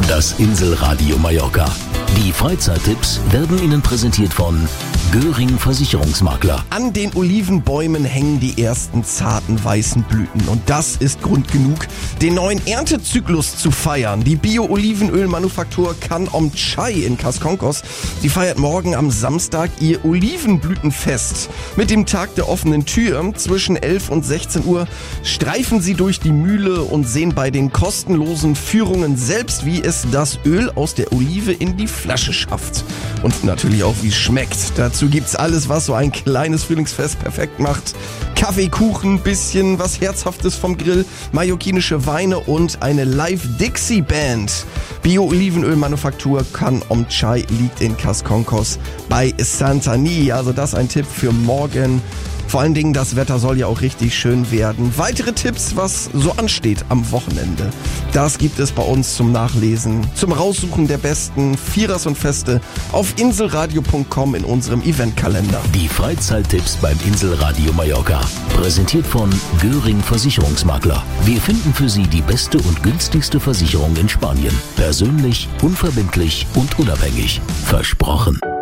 Das Inselradio Mallorca. Die Freizeittipps werden Ihnen präsentiert von Göring Versicherungsmakler. An den Olivenbäumen hängen die ersten zarten weißen Blüten und das ist Grund genug, den neuen Erntezyklus zu feiern. Die Bio-Olivenölmanufaktur Can Om Chai in Kaskonkos, die feiert morgen am Samstag ihr Olivenblütenfest. Mit dem Tag der offenen Tür zwischen 11 und 16 Uhr streifen sie durch die Mühle und sehen bei den kostenlosen Führungen selbst, wie es das Öl aus der Olive in die Flasche schafft. Und natürlich auch, wie es schmeckt. Dazu gibt's alles, was so ein kleines Frühlingsfest perfekt macht. Kaffee, Kuchen, bisschen was Herzhaftes vom Grill, mallorquinische Weine und eine Live-Dixie-Band. Bio-Olivenölmanufaktur Can Om Chai liegt in Kaskonkos bei Santani. Also das ein Tipp für morgen. Vor allen Dingen, das Wetter soll ja auch richtig schön werden. Weitere Tipps, was so ansteht am Wochenende, das gibt es bei uns zum Nachlesen, zum Raussuchen der besten Vierers und Feste auf inselradio.com in unserem Eventkalender. Die Freizeittipps beim Inselradio Mallorca. Präsentiert von Göring Versicherungsmakler. Wir finden für Sie die beste und günstigste Versicherung in Spanien. Persönlich, unverbindlich und unabhängig. Versprochen.